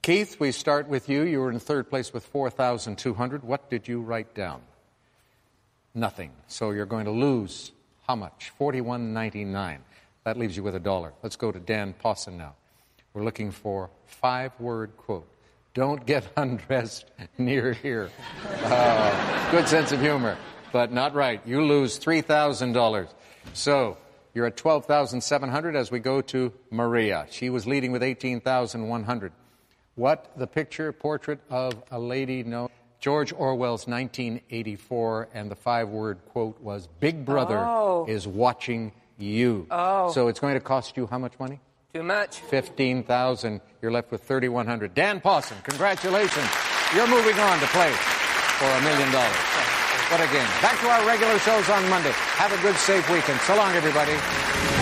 Keith, we start with you. You were in third place with 4,200. What did you write down? Nothing. So you're going to lose how much? $41.99. That leaves you with $1. Let's go to Dan Pawson now. We're looking for 5-word quote. Don't get undressed near here. Good sense of humor, but not right. You lose $3,000. So you're at 12,700 as we go to Maria. She was leading with 18,100. What the picture, portrait of a lady known? George Orwell's 1984, and the 5-word quote was, Big Brother is watching you. So it's going to cost you how much money? Too much. $15,000. You're left with $3,100. Dan Pawson, congratulations. You're moving on to play for $1 million. What a game. Back to our regular shows on Monday. Have a good, safe weekend. So long, everybody.